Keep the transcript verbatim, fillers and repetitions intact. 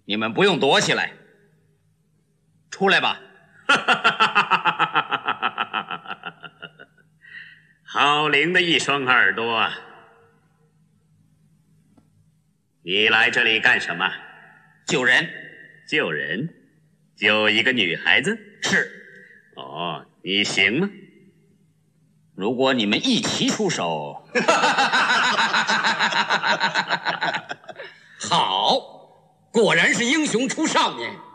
你们不用躲起来，出来吧。 好灵的一双耳朵啊！你来这里干什么？ 救人。 救人？救一个女孩子？ 是。 哦，你行吗？ 如果你们一起出手， 好，果然是英雄出少年。